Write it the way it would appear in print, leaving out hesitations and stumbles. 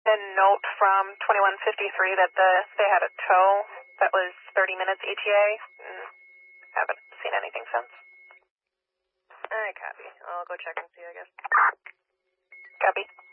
a note from 2153 that they had a tow that was 30 minutes ETA, and haven't seen anything since. Alright, copy. I'll go check and see, I guess. Copy.